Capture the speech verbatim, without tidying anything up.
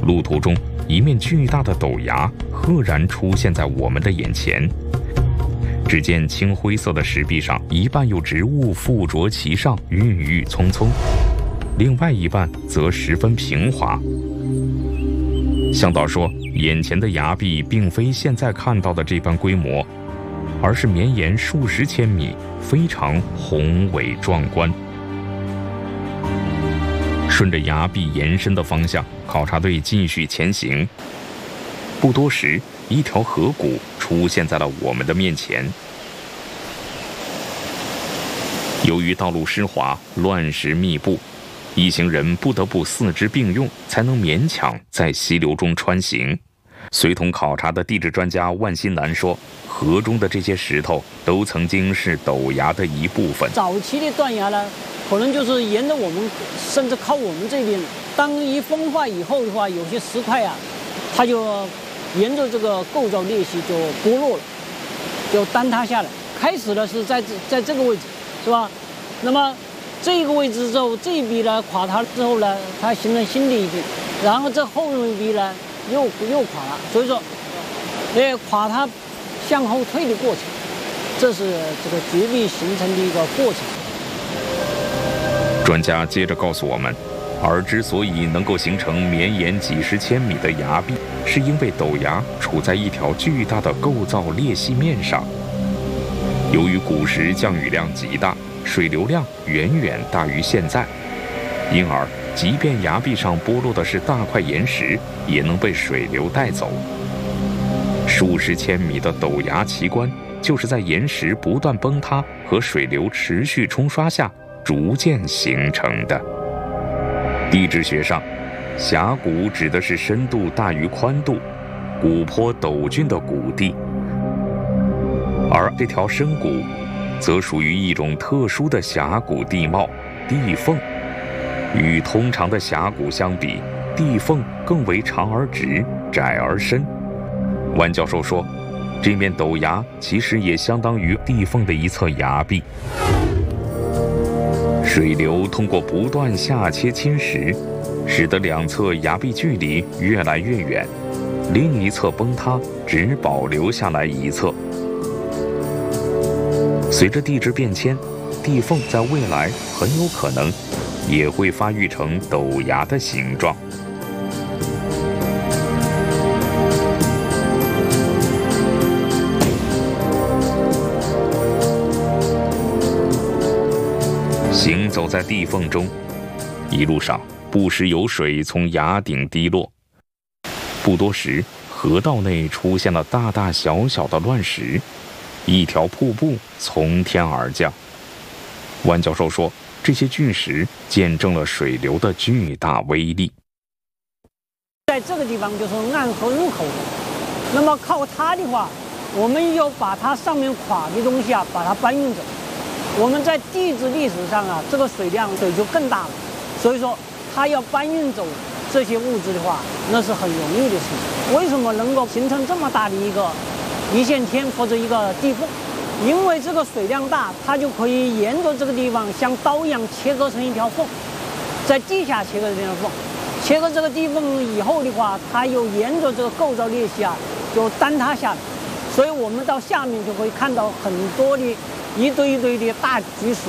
路途中，一面巨大的陡崖赫然出现在我们的眼前。只见青灰色的石壁上，一半有植物附着其上，郁郁葱葱；另外一半则十分平滑。向导说，眼前的崖壁并非现在看到的这般规模，而是绵延数十千米，非常宏伟壮观。顺着崖壁延伸的方向，考察队继续前行。不多时，一条河谷出现在了我们的面前。由于道路湿滑，乱石密布，一行人不得不四肢并用，才能勉强在溪流中穿行。随同考察的地质专家万新南说，河中的这些石头都曾经是陡崖的一部分。 早期的断崖呢，可能就是沿着我们，甚至靠我们这边。当一风化以后的话，有些石块啊，它就沿着这个构造裂隙就剥落了，就坍塌下来。开始呢是在在这个位置，是吧？那么这个位置之后，这一壁呢垮塌之后呢，它形成新的一壁，然后这后面一壁呢又又垮了。所以说，呃，垮塌向后退的过程，这是这个绝壁形成的一个过程。 专家接着告诉我们，而之所以能够形成绵延几十千米的崖壁，是因为陡崖处在一条巨大的构造裂隙面上。由于古时降雨量极大，水流量远远大于现在，因而即便崖壁上剥落的是大块岩石，也能被水流带走。数十千米的陡崖奇观，就是在岩石不断崩塌和水流持续冲刷下逐渐形成的。地质学上，峡谷指的是深度大于宽度、谷坡陡峻的谷地，而这条深谷则属于一种特殊的峡谷地貌——地缝。与通常的峡谷相比，地缝更为长而直，窄而深。万教授说，这面陡崖其实也相当于地缝的一侧崖壁。水流通过不断下切侵蚀，使得两侧崖壁距离越来越远，另一侧崩塌，只保留下来一侧。随着地质变迁，地缝在未来很有可能也会发育成陡崖的形状。行走在地缝中，一路上不时有水从崖顶滴落。不多时，河道内出现了大大小小的乱石，一条瀑布从天而降。万教授说，这些巨石见证了水流的巨大威力。 在这个地方就是暗河入口的，那么靠它的话，我们要把它上面垮的东西啊，把它搬运走。我们在地质历史上啊，这个水量水就更大了，所以说它要搬运走这些物质的话，那是很容易的事情。为什么能够形成这么大的一个一线天或者一个地缝？因为这个水量大，它就可以沿着这个地方像刀一样切割成一条缝，在地下切割这条缝，切割这个地缝以后的话，它又沿着这个构造裂隙啊，就坍塌下来。所以我们到下面就可以看到很多的一堆一堆的大巨石。